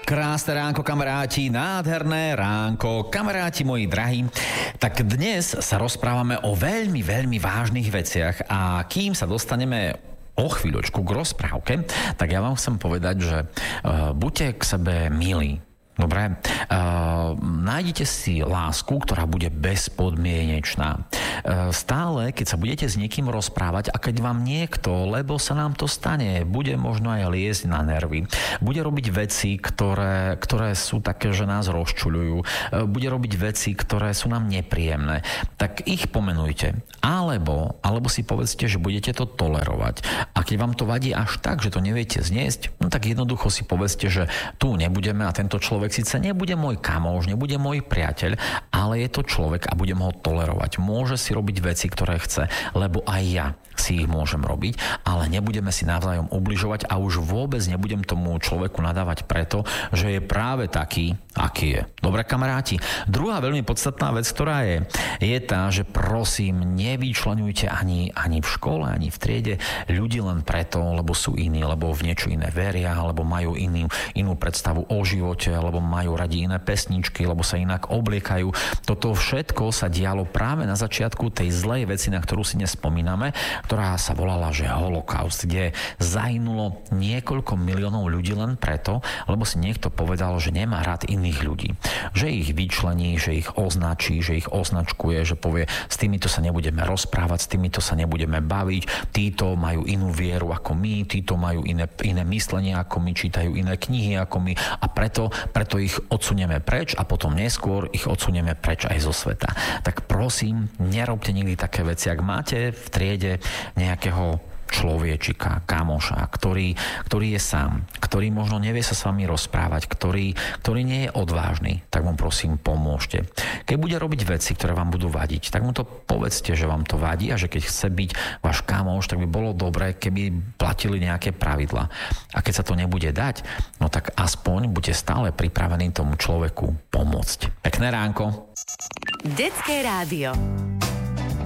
Krásne ránko, kamaráti, nádherné ránko, kamaráti moji drahí. Tak dnes sa rozprávame o veľmi, veľmi vážnych veciach a kým sa dostaneme o chvíľočku k rozprávke, tak ja vám chcem povedať, že buďte k sebe milí. Dobre, nájdite si lásku, ktorá bude bezpodmienečná. Stále, keď sa budete s niekým rozprávať a keď vám niekto, lebo sa nám to stane, bude možno aj liesť na nervy, bude robiť veci, ktoré sú také, že nás rozčuľujú, bude robiť veci, ktoré sú nám nepríjemné, tak ich pomenujte. Alebo si povedzte, že budete to tolerovať. A keď vám to vadí až tak, že to neviete zniesť, no tak jednoducho si povedzte, že tu nebudeme a tento človek síce nebude môj kamoš, nebude môj priateľ, ale je to človek a budem ho tolerovať. Môže si robiť veci, ktoré chce, lebo aj ja si ich môžem robiť, ale nebudeme si navzájom ubližovať a už vôbec nebudem tomu človeku nadávať preto, že je práve taký, aký je. Dobre, kamaráti? Druhá veľmi podstatná vec, ktorá je tá, že prosím, nevyčleňujte ani v škole, ani v triede ľudí len preto, lebo sú iní, lebo v niečo iné veria, alebo majú inú predstavu o živote, alebo majú radi iné pesničky, lebo sa inak obliekajú. Toto všetko sa dialo práve na začiatku tej zlej veci, na ktorú si nespomíname, ktorá sa volala, že holokaust, kde zahynulo niekoľko miliónov ľudí len preto, lebo si niekto povedal, že nemá rád iných ľudí. Že ich vyčlení, že ich označí, že ich označkuje, že povie, s týmito sa nebudeme rozprávať, s týmito sa nebudeme baviť, títo majú inú vieru ako my, títo majú iné myslenie ako my, čítajú iné knihy ako my a preto ich odsunieme preč a potom neskôr ich odsunieme preč aj zo sveta. Tak prosím, nerobte nikdy také veci. Ak máte v triede nejakého človečika, kamoša, ktorý je sám, ktorý možno nevie sa s vami rozprávať, ktorý nie je odvážny, tak mu prosím pomôžte. Keď bude robiť veci, ktoré vám budú vadiť, tak mu to povedzte, že vám to vadí a že keď chce byť váš kamoš, tak by bolo dobré, keby platili nejaké pravidlá. A keď sa to nebude dať, no tak aspoň buďte stále pripravení tomu človeku pomôcť. Pekné ránko. Detské rádio.